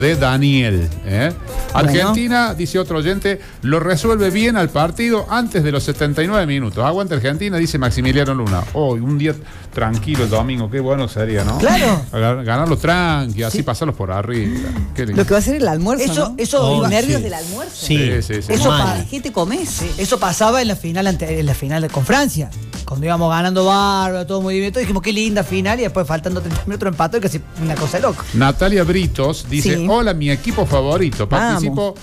de Daniel. Argentina, bueno, dice otro oyente, lo resuelve bien al partido antes de los 79 minutos. Aguanta Argentina, dice Maximiliano Luna. Hoy, un día tranquilo el domingo, qué bueno sería, ¿no? Claro. Ganarlos tranqui, así pasarlos por arriba. Lo que va a ser el almuerzo, Eso, nervios sí. del almuerzo. Sí. Eso ¿qué te comes? Sí. Eso pasaba en la final con Francia. Cuando íbamos ganando bárbaro, todo muy bien, dijimos qué linda final y después faltando 30 minutos empató y casi una cosa de loco. Natalia Britos dice, sí, hola, mi equipo favorito, participo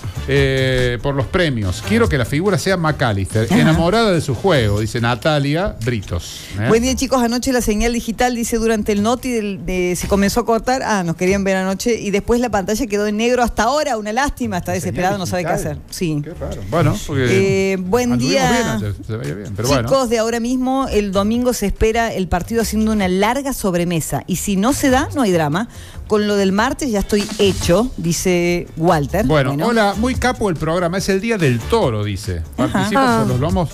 por los premios. Quiero que la figura sea McAllister, enamorada de su juego, dice Natalia Britos. Buen día, chicos. Anoche la señal digital, dice, durante el noti se comenzó a cortar. Nos querían ver anoche y después la pantalla quedó en negro hasta ahora. Una lástima, está desesperado, no sabe qué hacer. Sí. Qué raro. Bueno, porque buen día, bien, se veía bien, pero chicos, bueno. de ahora mismo, el domingo se espera el partido haciendo una larga sobremesa. Y si no se da, no hay drama. Con lo del martes ya estoy hecho, dice Walter. Bueno, hola, muy capo el programa. Es el Día del Toro, dice. Participa por los lomos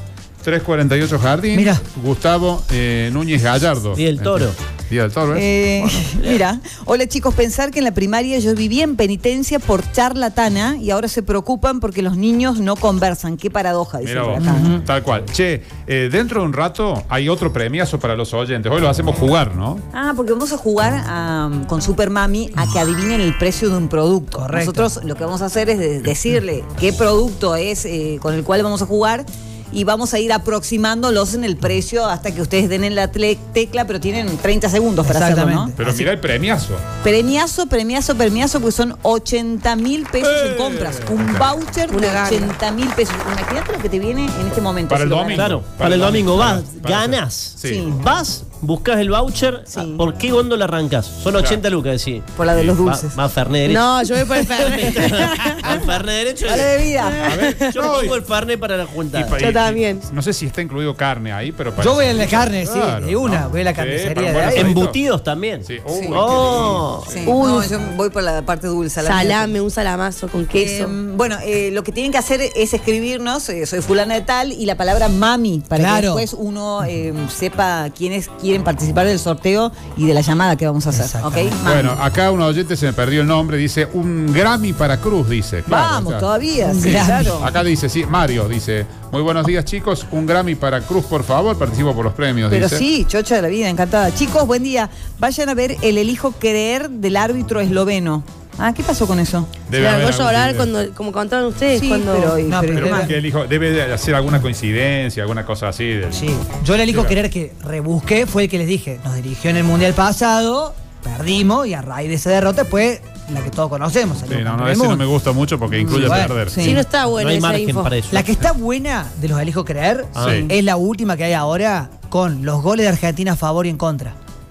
348 Jardín. Mira. Gustavo Núñez Gallardo. Día del Toro. Día del Toro, ¿eh? Bueno. Mira, hola chicos, pensar que en la primaria yo vivía en penitencia por charlatana y ahora se preocupan porque los niños no conversan. Qué paradoja, dice por acá. Tal cual. Che, dentro de un rato hay otro premiazo para los oyentes. Hoy lo hacemos jugar, ¿no? Porque vamos a jugar con Super Mami a que adivinen el precio de un producto. Correcto. Nosotros lo que vamos a hacer es decirle qué producto es con el cual vamos a jugar. Y vamos a ir aproximándolos en el precio hasta que ustedes den en la tecla, pero tienen 30 segundos para hacerlo, ¿no? Pero mirá el premiazo. Premiazo, porque son 80.000 pesos en compras. Un voucher de 80.000 pesos. Imagínate lo que te viene en este momento. Para el domingo. Claro, para el domingo vas, ganas. Sí. Vas, buscas el voucher. Sí. ¿Por qué góndola arrancas? Son 80 lucas, sí. Por la de los dulces. Más Fernet derecho. No, yo voy por el Fernet. El Fernet derecho. A la bebida. A ver, Yo pongo el Fernet para la junta. Yo también. No sé si está incluido carne ahí, pero Yo voy a la carne, claro, sí, de una, ¿no? voy a la Sí, carnicería para de ahí. Embutidos también. Sí. Sí. Oh. Sí. Uy. No, yo voy por la parte dulce. Salame, un salamazo con queso. Bueno, lo que tienen que hacer es escribirnos, soy fulana de tal, y la palabra mami, para que Claro. después uno sepa quiénes quieren participar del sorteo y de la llamada que vamos a hacer. ¿Ok? Exactamente. Mami. Bueno, acá un oyente se me perdió el nombre, dice un Grammy para Cruz, dice. Claro, Vamos, o sea, todavía, un sí, Grammy. claro. Acá dice, sí, Mario dice, muy buenos días chicos, un Grammy para Cruz, por favor, participo por los premios, Pero dice. sí, chocha de la vida, encantada. Chicos, buen día. Vayan a ver El elijo creer del árbitro esloveno. ¿Qué pasó con eso? Debe Me haber hago llorar algún- como contaron ustedes. Sí, cuando... No, Pero Pero que el hijo debe de hacer alguna coincidencia, alguna cosa así. Sí, yo el elijo querer que rebusqué fue el que les dije. Nos dirigió en el Mundial pasado, perdimos y a raíz de esa derrota fue la que todos conocemos. Sí, no, ese no me gusta mucho porque incluye bueno, perder. sí. Sí, no está No buena hay esa margen info. para eso. La que está buena de los elijo creer Sí. es la última que hay ahora con los goles de Argentina a favor y en contra.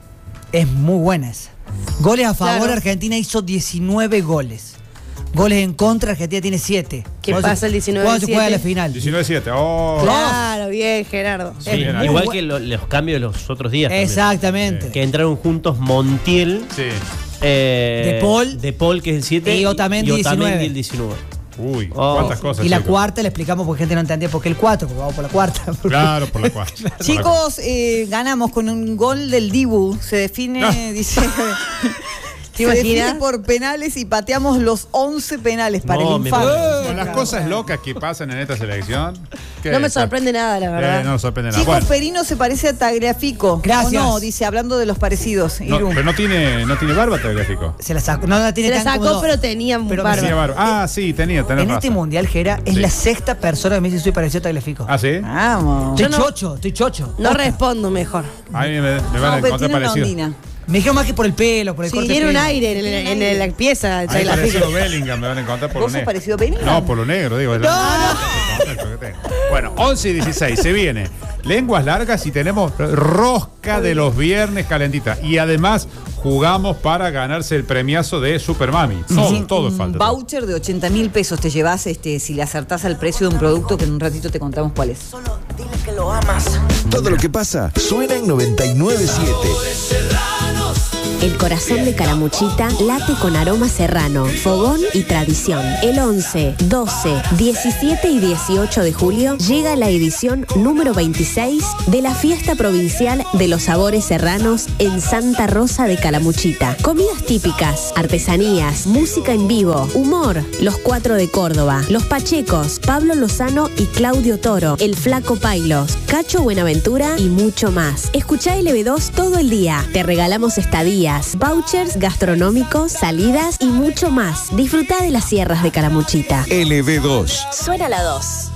Es muy buena esa. Goles a favor, Claro. Argentina hizo 19 goles. Goles en contra, Argentina tiene 7. ¿Qué pasa el 19-7? ¿Cuándo se juega la final? 19-7. Oh. Claro, bien, Gerardo. Sí, Bien, ahí. igual que los cambios de los otros días. también. Exactamente. Que entraron juntos Montiel, Sí. De Paul, que es el 7, y Otamendi, 19. el 19. Uy, Oh. cuántas cosas. Y la chicos. cuarta le explicamos porque gente no entendía por qué el 4, porque vamos por la cuarta. Claro, por la cuarta. Chicos, ganamos con un gol del Dibu. Se define, dice. ¿Te Se define imaginas? por penales y pateamos los 11 penales para No, el me infame. muero. Con las cosas locas que pasan en esta selección. ¿qué? No me sorprende nada, la verdad. No me sorprende nada. Chicos, Bueno, Perino se parece a Tagliafico. Gracias. ¿O no? Dice, hablando de los parecidos. no, Iru. pero no tiene barba Tagliafico. Se la sacó. No la tiene Se la tan sacó, como- pero tenía Pero barba. Tenía barba. Sí, tenés En este razón. mundial, Gera, es Sí. la sexta persona que me dice soy parecido a Tagliafico. ¿Ah, sí? Vamos. Estoy Yo no- chocho, estoy chocho. No respondo mejor. A mí me van a No, pero encontrar tiene una parecido. ondina. Me dijeron más que por el pelo, por el Sí, corte de tiene un pelo. aire en la pieza. A mí de la parecido Bellingham me van a encontrar por lo ¿Vos sos negro. parecido a Bellingham? No, por lo negro, digo. Bueno, 11 y 16, se viene. Lenguas largas y tenemos rosca de los viernes calentita. Y además jugamos para ganarse el premiazo de Super Mami. Todo un falta. voucher de 80.000 pesos te llevas si le acertás al precio de un producto que en un ratito te contamos cuál es. Solo dile que lo amas. Todo lo que pasa suena en 99.7. Serranos, El corazón de Calamuchita late con aroma serrano, fogón y tradición. El 11, 12, 17 y 18 de julio llega la edición número 26 de la Fiesta Provincial de los Sabores Serranos en Santa Rosa de Calamuchita. Comidas típicas, artesanías, música en vivo, humor, los 4 de Córdoba, los Pachecos, Pablo Lozano y Claudio Toro, el Flaco Pailos, Cacho Buenaventura y mucho más. Escuchá LB2 todo el día. Te regalamos estadías, vouchers gastronómicos, salidas y mucho más. Disfrutá de las sierras de Calamuchita. LB2. Suena la 2.